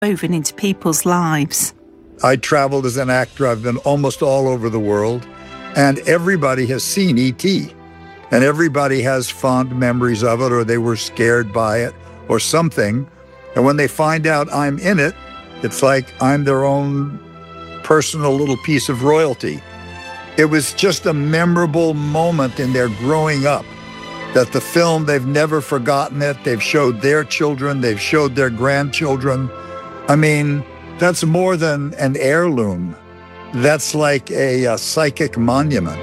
woven into people's lives. I traveled as an actor. I've been almost all over the world, and everybody has seen E.T., and everybody has fond memories of it, or they were scared by it, or something. And when they find out I'm in it, it's like I'm their own personal little piece of royalty. It was just a memorable moment in their growing up, that the film, they've never forgotten it. They've showed their children, they've showed their grandchildren. I mean, that's more than an heirloom. That's like a psychic monument.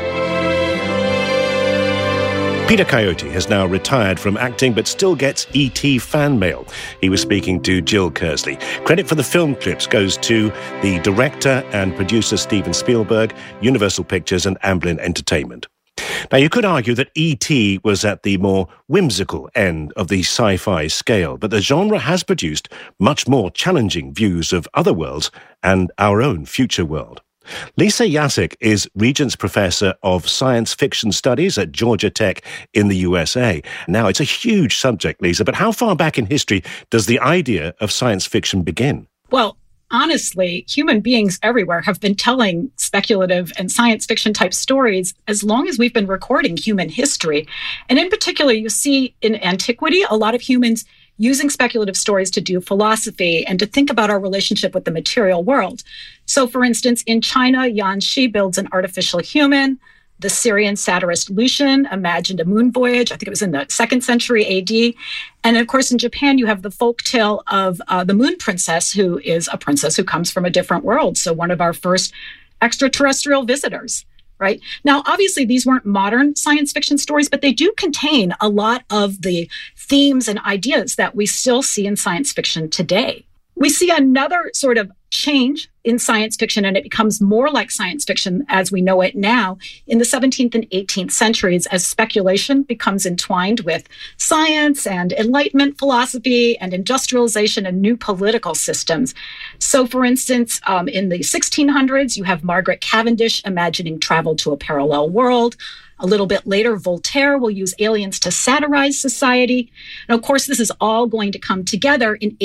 Peter Coyote has now retired from acting but still gets E.T. fan mail. He was speaking to Jill Kersley. Credit for the film clips goes to the director and producer Steven Spielberg, Universal Pictures and Amblin Entertainment. Now, you could argue that E.T. was at the more whimsical end of the sci-fi scale, but the genre has produced much more challenging views of other worlds and our own future world. Lisa Yasek is Regents Professor of Science Fiction Studies at Georgia Tech in the USA. Now, it's a huge subject, Lisa, but how far back in history does the idea of science fiction begin? Well, honestly, human beings everywhere have been telling speculative and science fiction type stories as long as we've been recording human history. And in particular, you see in antiquity, a lot of humans using speculative stories to do philosophy and to think about our relationship with the material world. So, for instance, in China, Yan Shi builds an artificial human. The Syrian satirist Lucian imagined a moon voyage. I think it was in the 2nd century AD. And of course, in Japan, you have the folk tale of the Moon Princess, who is a princess who comes from a different world. So one of our first extraterrestrial visitors, right? Now, obviously, these weren't modern science fiction stories, but they do contain a lot of the themes and ideas that we still see in science fiction today. We see another sort of change in science fiction, and it becomes more like science fiction as we know it now in the 17th and 18th centuries as speculation becomes entwined with science and Enlightenment philosophy and industrialization and new political systems. So, for instance, in the 1600s, you have Margaret Cavendish imagining travel to a parallel world. A little bit later, Voltaire will use aliens to satirize society. And of course, this is all going to come together in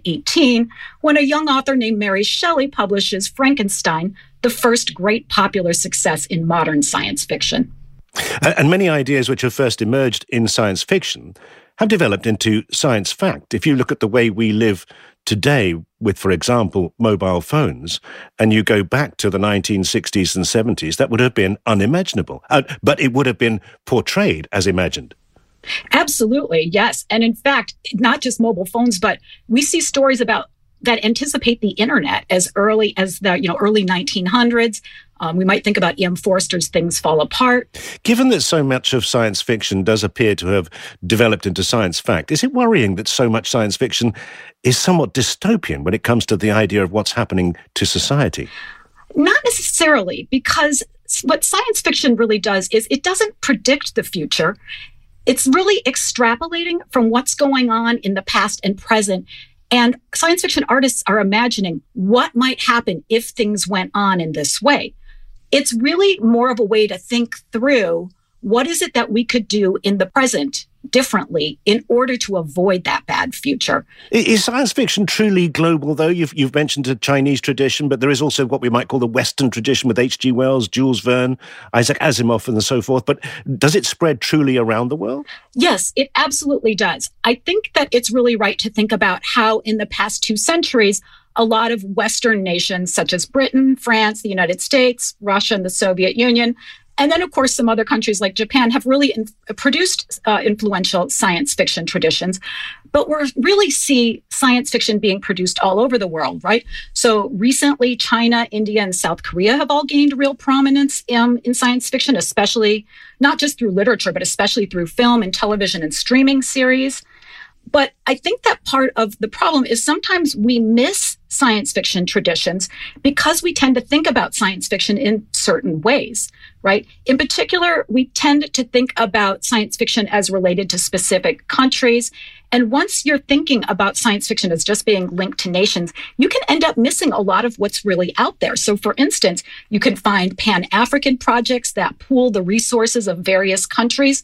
1818 when a young author named Mary Shelley publishes Frankenstein, the first great popular success in modern science fiction. And many ideas which have first emerged in science fiction have developed into science fact. If you look at the way we live today with, for example, mobile phones, and you go back to the 1960s and 70s, that would have been unimaginable. But it would have been portrayed as imagined. Absolutely, yes. And in fact, not just mobile phones, but we see stories about that anticipate the internet as early as the early 1900s. We might think about E.M. Forster's Things Fall Apart. Given that so much of science fiction does appear to have developed into science fact, is it worrying that so much science fiction is somewhat dystopian when it comes to the idea of what's happening to society? Not necessarily, because what science fiction really does is it doesn't predict the future. It's really extrapolating from what's going on in the past and present. And science fiction artists are imagining what might happen if things went on in this way. It's really more of a way to think through what is it that we could do in the present differently in order to avoid that bad future. Is science fiction truly global, though? You've mentioned a Chinese tradition, but there is also what we might call the Western tradition with H.G. Wells, Jules Verne, Isaac Asimov, and so forth. But does it spread truly around the world? Yes, it absolutely does. I think that it's really right to think about how in the past 2 centuries, a lot of Western nations such as Britain, France, the United States, Russia, and the Soviet Union, and then, of course, some other countries like Japan have really produced influential science fiction traditions. But we really see science fiction being produced all over the world, right? So recently, China, India, and South Korea have all gained real prominence in science fiction, especially not just through literature, but especially through film and television and streaming series. But I think that part of the problem is sometimes we miss science fiction traditions because we tend to think about science fiction in certain ways, right? In particular, we tend to think about science fiction as related to specific countries. And once you're thinking about science fiction as just being linked to nations, you can end up missing a lot of what's really out there. So for instance, you can find Pan-African projects that pool the resources of various countries.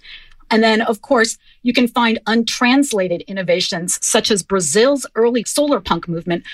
And then, of course, you can find untranslated innovations such as Brazil's early solar punk movement,